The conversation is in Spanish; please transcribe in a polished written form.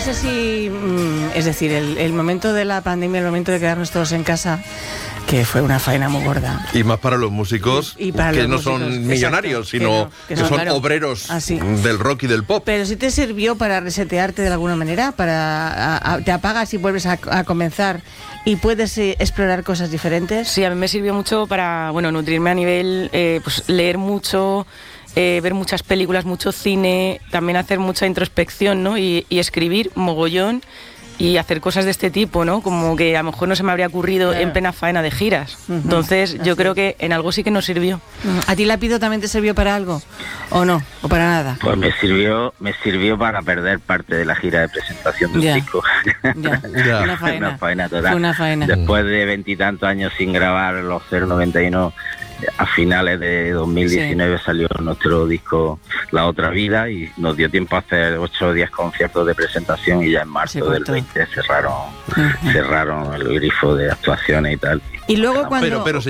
sé si... es decir, el momento de la pandemia, el momento de quedarnos todos en casa, que fue una faena muy gorda. Y más para los músicos Y para que los no músicos, son millonarios, exacto, sino que son claro, obreros así. del rock y del pop. Pero sí te sirvió para resetearte de alguna manera, te apagas y vuelves a comenzar y puedes explorar cosas diferentes. Sí, a mí me sirvió mucho para, nutrirme a nivel, pues leer mucho, ver muchas películas, mucho cine, también hacer mucha introspección, ¿no? Y escribir mogollón y hacer cosas de este tipo, ¿no? Como que a lo mejor no se me habría ocurrido en plena faena de giras. Entonces, yo creo que en algo sí que nos sirvió. ¿A ti, Lápido, también te sirvió para algo? ¿O no? ¿O para nada? Pues me sirvió para perder parte de la gira de presentación del disco. Ya. Una faena total. Fue una faena. Después de 20 y tantos años sin grabar los 091, a finales de 2019 salió nuestro disco La Otra Vida y nos dio tiempo a hacer 8 o 10 conciertos de presentación y ya en marzo del 20 cerraron el grifo de actuaciones y tal. Y luego cuando... Pero